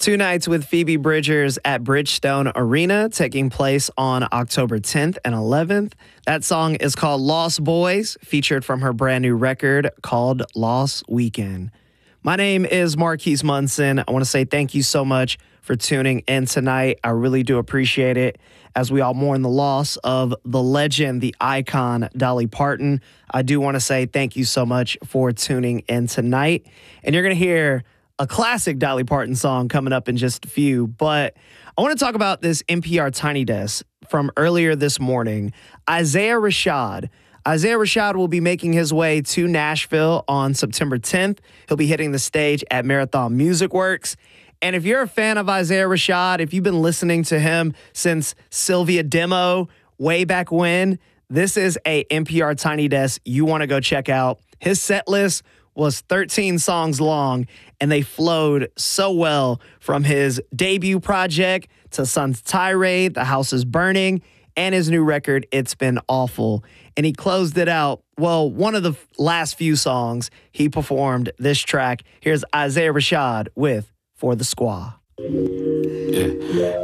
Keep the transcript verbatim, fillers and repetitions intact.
Two nights with Phoebe Bridgers at Bridgestone Arena taking place on October tenth and eleventh. That song is called Lost Boys, featured from her brand new record called Lost Weekend. My name is Marquise Munson. I want to say thank you so much for tuning in tonight. I really do appreciate it as we all mourn the loss of the legend, the icon, Dolly Parton. I do want to say thank you so much for tuning in tonight. And you're going to hear a classic Dolly Parton song coming up in just a few. But I want to talk about this N P R Tiny Desk from earlier this morning. Isaiah Rashad. Isaiah Rashad will be making his way to Nashville on September tenth. He'll be hitting the stage at Marathon Music Works. And if you're a fan of Isaiah Rashad, if you've been listening to him since Sylvia Demo way back when, this is a N P R Tiny Desk you want to go check out. His set list was thirteen songs long, and they flowed so well from his debut project to Sun's Tirade, The House is Burning, and his new record, It's Been Awful. And he closed it out. Well, one of the last few songs he performed this track. Here's Isaiah Rashad with For the Squaw. Yeah.